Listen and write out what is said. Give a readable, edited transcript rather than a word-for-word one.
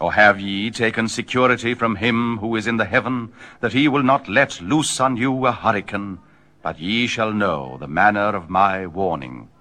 Or have ye taken security from him who is in the heaven, that he will not let loose on you a hurricane? But ye shall know the manner of my warning.